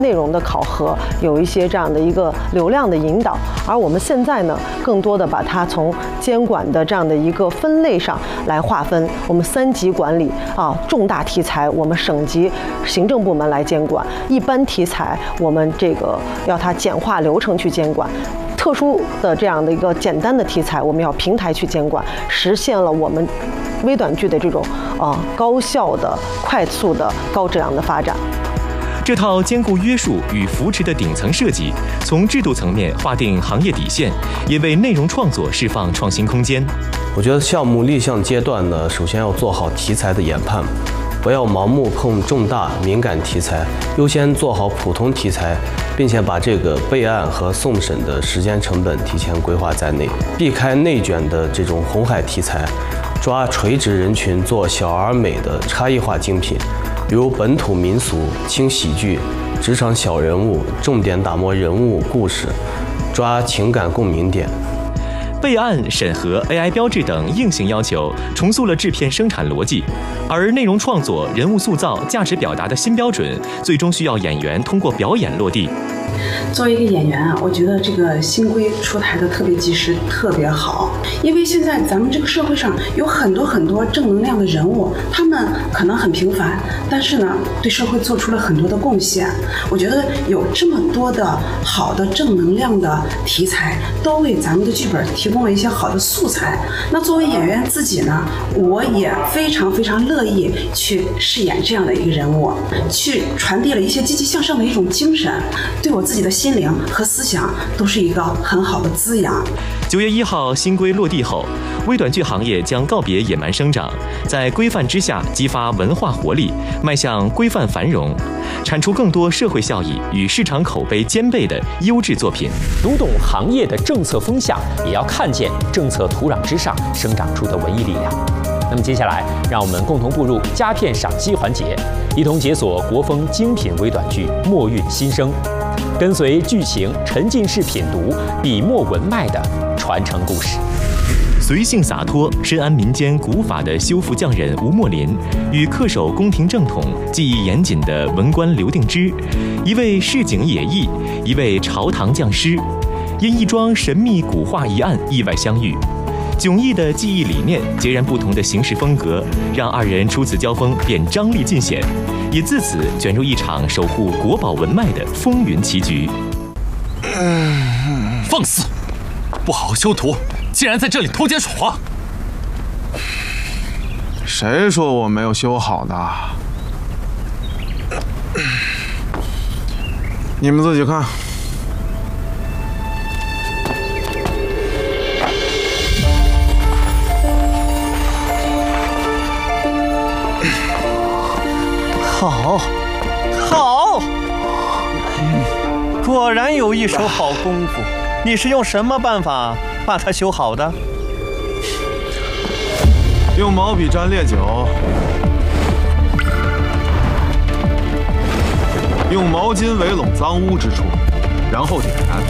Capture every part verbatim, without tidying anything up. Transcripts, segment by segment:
内容的考核，有一些这样的一个流量的引导。而我们现在呢，更多的把它从监管的这样的一个分类上来划分，我们三级管理啊，重大题材我们省级行政部门来监管，一般题材我们这个要它简化流程去监管。特殊的这样的一个简单的题材，我们要平台去监管，实现了我们微短剧的这种啊高效的、快速的、高质量的发展。 这套兼顾约束与扶持的顶层设计，从制度层面划定行业底线，也为内容创作释放创新空间。 我觉得项目立项阶段呢，首先要做好题材的研判，不要盲目碰重大敏感题材，优先做好普通题材，并且把这个备案和送审的时间成本提前规划在内，避开内卷的这种红海题材，抓垂直人群做小而美的差异化精品，比如本土民俗、轻喜剧、职场小人物，重点打磨人物故事，抓情感共鸣点。 备案、审核、A I 标志等硬性要求，重塑了制片生产逻辑。而内容创作、人物塑造、价值表达的新标准，最终需要演员通过表演落地。 作为一个演员啊，我觉得这个新规出台的特别及时，特别好。因为现在咱们这个社会上有很多很多正能量的人物，他们可能很平凡，但是呢，对社会做出了很多的贡献。我觉得有这么多的好的正能量的题材，都为咱们的剧本提供了一些好的素材。那作为演员自己呢，我也非常非常乐意去饰演这样的一个人物，去传递了一些积极向上的一种精神，对我自己的心灵和思想都是一个很好的滋养。 九月一号新规落地后，微短剧行业将告别野蛮生长，在规范之下激发文化活力，迈向规范繁荣，产出更多社会效益与市场口碑兼备的优质作品。 读懂行业的政策风向，也要看见政策土壤之上生长出的文艺力量。那么接下来，让我们共同步入佳片赏析环节，一同解锁国风精品微短剧《墨韵新生》，跟随剧情沉浸式品读笔墨文脉的传承故事。 随性洒脱、深谙民间古法的修复匠人吴墨林，与恪守宫廷正统、技艺严谨的文官刘定之，一位市井野艺，一位朝堂匠师，因一桩神秘古画一案意外相遇。迥异的技艺理念，截然不同的行事风格，让二人初次交锋便张力尽显，也自此卷入一场守护国宝文脉的风云棋局。 放肆！不好好修图，竟然在这里偷奸耍滑！ 谁说我没有修好的？你们自己看。 好，好，果然有一手好功夫。你是用什么办法把它修好的？ 用毛笔蘸烈酒，用毛巾围拢脏污之处，然后点燃，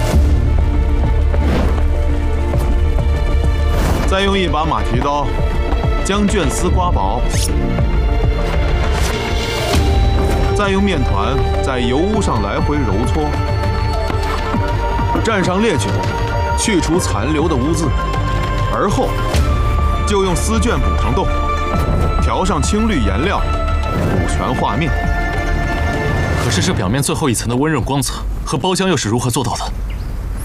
再用一把马蹄刀将绢丝刮薄。再用面团在油污上来回揉搓，蘸上烈酒，去除残留的污渍，而后就用丝绢补成洞，调上青绿颜料，补全画面。 可是这表面最后一层的温润光泽和包浆又是如何做到的？